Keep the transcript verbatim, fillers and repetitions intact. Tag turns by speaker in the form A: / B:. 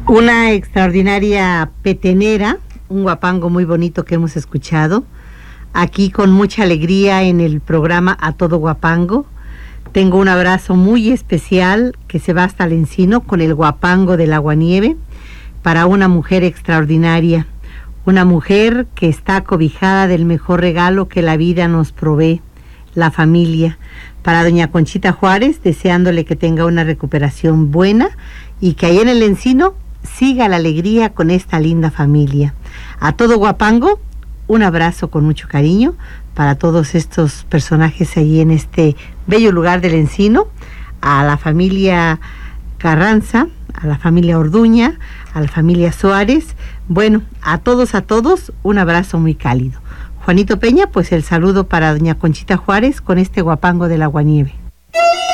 A: Una extraordinaria petenera, un guapango muy bonito que hemos escuchado, aquí con mucha alegría en el programa A Todo Guapango. Tengo un abrazo muy especial que se va hasta el Encino con el guapango del Aguanieve para una mujer extraordinaria, una mujer que está cobijada del mejor regalo que la vida nos provee, la familia. Para doña Conchita Juárez, deseándole que tenga una recuperación buena y que ahí en el Encino siga la alegría con esta linda familia. A todo guapango, un abrazo con mucho cariño para todos estos personajes ahí en este bello lugar del Encino, a la familia Carranza, a la familia Orduña, a la familia Suárez. Bueno, a todos, a todos, un abrazo muy cálido. Juanito Peña, pues el saludo para doña Conchita Juárez con este guapango del Aguanieve.